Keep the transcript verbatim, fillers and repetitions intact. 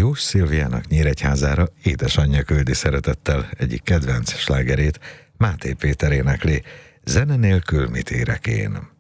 Jós Szilviának Nyíregyházára édesanyja küldi szeretettel egyik kedvenc slágerét, Máté Péter énekli, Zene nélkül mit érek én.